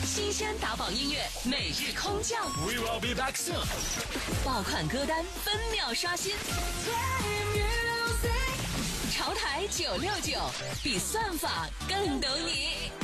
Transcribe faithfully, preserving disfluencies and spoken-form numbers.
新鲜打榜音乐每日空降 We will be back soon。 爆款歌单分秒刷新。潮台九六九，比算法更懂你。